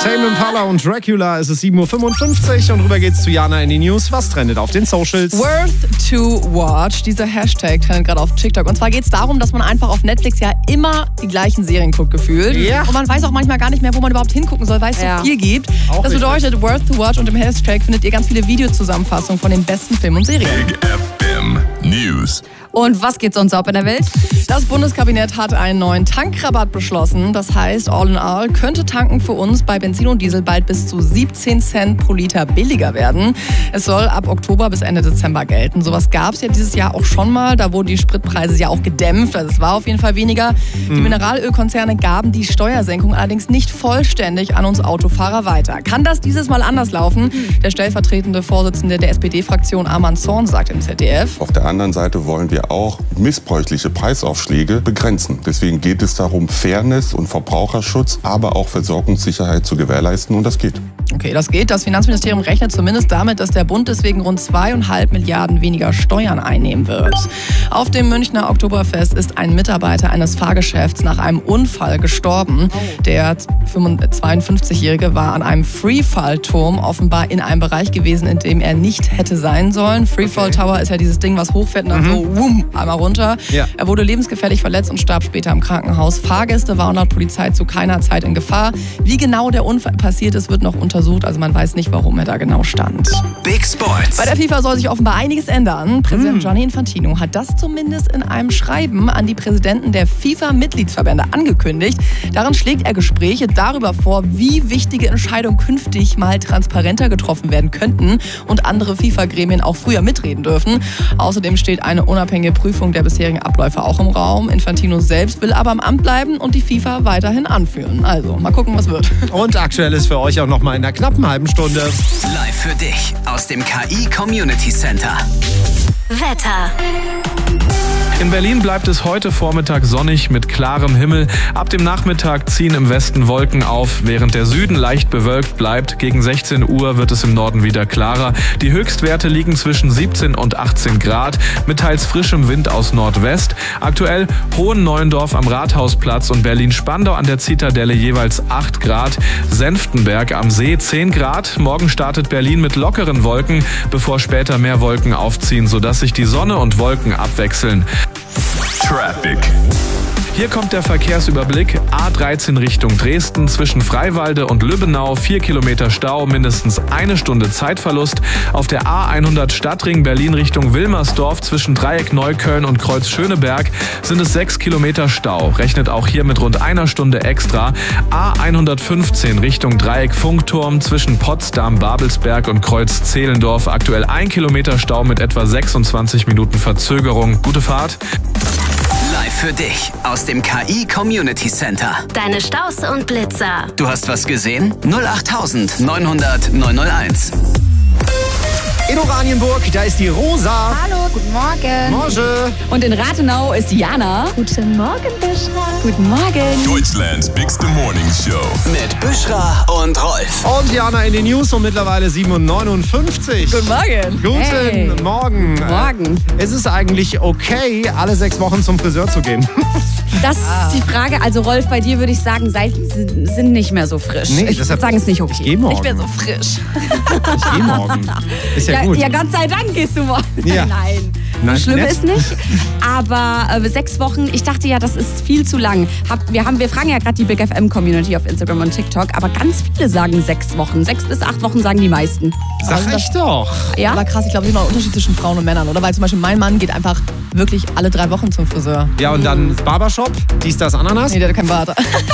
Tame Impala und Dracula, es ist 7.55 Uhr und rüber geht's zu Jana in die News. Was trendet auf den Socials? Worth to watch, dieser Hashtag trendet gerade auf TikTok. Und zwar geht es darum, dass man einfach auf Netflix ja immer die gleichen Serien guckt, gefühlt. Ja. Und man weiß auch manchmal gar nicht mehr, wo man überhaupt hingucken soll, weil es so viel gibt. Auch das bedeutet, Worth to watch und im Hashtag findet ihr ganz viele Videozusammenfassungen von den besten Filmen und Serien. Big FM News. Und was geht sonst ab in der Welt? Das Bundeskabinett hat einen neuen Tankrabatt beschlossen. Das heißt, all in all könnte Tanken für uns bei Benzin und Diesel bald bis zu 17 Cent pro Liter billiger werden. Es soll ab Oktober bis Ende Dezember gelten. Sowas gab es ja dieses Jahr auch schon mal. Da wurden die Spritpreise ja auch gedämpft. Also es war auf jeden Fall weniger. Die Mineralölkonzerne gaben die Steuersenkung allerdings nicht vollständig an uns Autofahrer weiter. Kann das dieses Mal anders laufen? Der stellvertretende Vorsitzende der SPD-Fraktion Arman Zorn sagt im ZDF. Auf der anderen Seite wollen wir auch missbräuchliche Preisaufschläge begrenzen. Deswegen geht es darum, Fairness und Verbraucherschutz, aber auch Versorgungssicherheit zu gewährleisten, und das geht. Okay, das geht. Das Finanzministerium rechnet zumindest damit, dass der Bund deswegen rund 2,5 Milliarden weniger Steuern einnehmen wird. Auf dem Münchner Oktoberfest ist ein Mitarbeiter eines Fahrgeschäfts nach einem Unfall gestorben. Der 52-Jährige war an einem Freefall-Turm offenbar in einem Bereich gewesen, in dem er nicht hätte sein sollen. Freefall Tower ist ja dieses Ding, was hochfährt und dann so einmal runter. Ja. Er wurde lebensgefährlich verletzt und starb später im Krankenhaus. Fahrgäste waren laut Polizei zu keiner Zeit in Gefahr. Wie genau der Unfall passiert ist, wird noch untersucht. Also man weiß nicht, warum er da genau stand. Big Sports. Bei der FIFA soll sich offenbar einiges ändern. Präsident Gianni Infantino hat das zumindest in einem Schreiben an die Präsidenten der FIFA-Mitgliedsverbände angekündigt. Darin schlägt er Gespräche darüber vor, wie wichtige Entscheidungen künftig mal transparenter getroffen werden könnten und andere FIFA-Gremien auch früher mitreden dürfen. Außerdem steht eine unabhängige Prüfung der bisherigen Abläufe auch im Raum. Infantino selbst will aber am Amt bleiben und die FIFA weiterhin anführen. Also, mal gucken, was wird. Und aktuell ist für euch auch noch mal in der knappen halben Stunde Live für dich aus dem KI Community Center. Wetter. In Berlin bleibt es heute Vormittag sonnig mit klarem Himmel. Ab dem Nachmittag ziehen im Westen Wolken auf, während der Süden leicht bewölkt bleibt. Gegen 16 Uhr wird es im Norden wieder klarer. Die Höchstwerte liegen zwischen 17 und 18 Grad mit teils frischem Wind aus Nordwest. Aktuell Hohen-Neuendorf am Rathausplatz und Berlin-Spandau an der Zitadelle jeweils 8 Grad. Senftenberg am See 10 Grad. Morgen startet Berlin mit lockeren Wolken, bevor später mehr Wolken aufziehen, sodass sich die Sonne und Wolken abwechseln. Traffic. Hier kommt der Verkehrsüberblick. A13 Richtung Dresden zwischen Freiwalde und Lübbenau 4 Kilometer Stau, mindestens 1 Stunde Zeitverlust. Auf der A100 Stadtring Berlin Richtung Wilmersdorf zwischen Dreieck Neukölln und Kreuz Schöneberg sind es 6 Kilometer Stau. Rechnet auch hier mit rund 1 Stunde extra. A115 Richtung Dreieck Funkturm zwischen Potsdam, Babelsberg und Kreuz Zehlendorf. Aktuell 1 Kilometer Stau mit etwa 26 Minuten Verzögerung. Gute Fahrt. Live für dich aus dem KI Community Center. Deine Staus und Blitzer. Du hast was gesehen? 08000 900 901. in Oranienburg, da ist die Rosa. Hallo, guten Morgen. Morgen. Und in Rathenau ist Jana. Guten Morgen, Büschra. Guten Morgen. Deutschlands Bigste Morning Show. Mit Büschra und Rolf. Und Jana in den News um mittlerweile 7.59 Uhr. Guten Morgen. Guten Hey. Morgen. Morgen. Ist es eigentlich okay, alle 6 Wochen zum Friseur zu gehen? Das ist die Frage. Also Rolf, bei dir würde ich sagen, Seiten sind nicht mehr so frisch. Nee, ich würde sagen, es ist nicht okay. Ich gehe morgen. Ich bin so frisch. Ich gehe morgen. Ist ja gut. Ja, Gott sei Dank gehst du morgen. Ja. Nein. Nein, Schlimm nett. ist nicht. Aber 6 Wochen, ich dachte ja, das ist viel zu lang. Wir fragen ja gerade die Big FM Community auf Instagram und TikTok, aber ganz viele sagen 6 Wochen. 6 bis 8 Wochen sagen die meisten. Sag ich doch. Ja? Aber krass, ich glaube, es ist immer ein Unterschied zwischen Frauen und Männern, oder? Weil zum Beispiel mein Mann geht einfach wirklich alle 3 Wochen zum Friseur. Ja, und dann Barbershop, dies, das, Ananas. Nee, der hat keinen Bart.